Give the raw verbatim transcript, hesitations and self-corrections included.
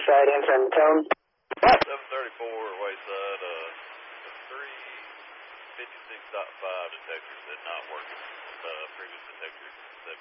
Wayside answering the tone. seven thirty-four Wayside, uh, three fifty-six point five detectors did not work. The previous detector said